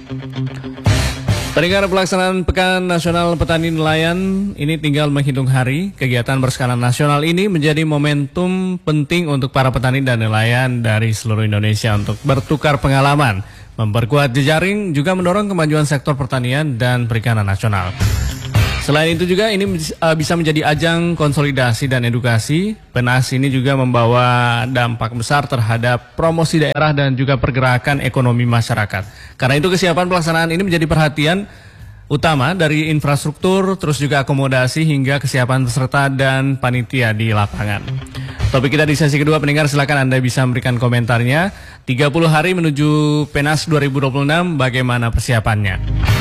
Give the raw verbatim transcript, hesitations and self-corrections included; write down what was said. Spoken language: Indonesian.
Pendengar, pelaksanaan Pekan Nasional Petani Nelayan ini tinggal menghitung hari. Kegiatan berskala nasional ini menjadi momentum penting untuk para petani dan nelayan dari seluruh Indonesia untuk bertukar pengalaman, memperkuat jejaring, juga mendorong kemajuan sektor pertanian dan perikanan nasional. Selain itu juga ini bisa menjadi ajang konsolidasi dan edukasi. Penas ini juga membawa dampak besar terhadap promosi daerah dan juga pergerakan ekonomi masyarakat. Karena itu kesiapan pelaksanaan ini menjadi perhatian utama dari infrastruktur, terus juga akomodasi hingga kesiapan peserta dan panitia di lapangan. Topik kita di sesi kedua, pendengar, silakan Anda bisa memberikan komentarnya. tiga puluh hari menuju Penas dua ribu dua puluh enam, bagaimana persiapannya?